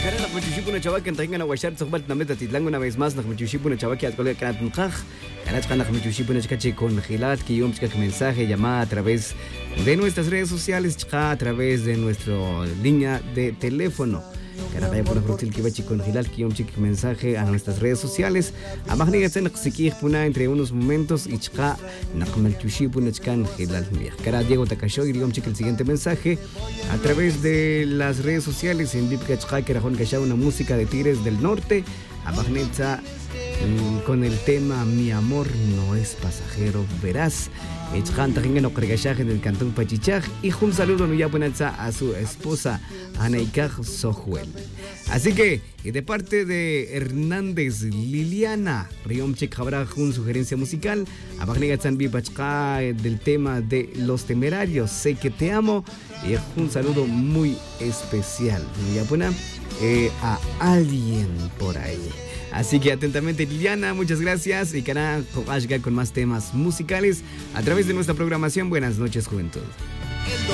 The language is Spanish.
Cara nakmachushipuna chawaki antahinga na washar tsogbalt nameta titlango una vez más nakmachushipuna chawaki atkolga kanat nkaj. Kanat kana nakmachushipuna chikachi con gilat que yom chikak mensaje llamada a través de nuestras redes sociales, chica a través de nuestra línea de teléfono. Cara por frutil que bachi con gilat que yom chikak mensaje a nuestras redes sociales. Amagniga tsen naksikij puna entre unos momentos y chica nakmachushipuna chikan gilat mia. Cara Diego Takashoy yom chikak el siguiente mensaje a través de las redes sociales en Bipka chica que rajón que una música de Tigres del Norte. Amagnetza con el tema Mi amor no es pasajero, verás. Echkanta no cregashaje del cantón Pachichaj y un saludo a su esposa Anaikaj Sojuel. Así que, y de parte de Hernández Liliana, Riomchik habrá una sugerencia musical. Abagnegatzan Bipachka del tema de Los Temerarios, Sé que te amo. Y un saludo muy especial a alguien por ahí. Así que atentamente Liliana, muchas gracias y cara con más temas musicales a través de nuestra programación. Buenas noches, juventud.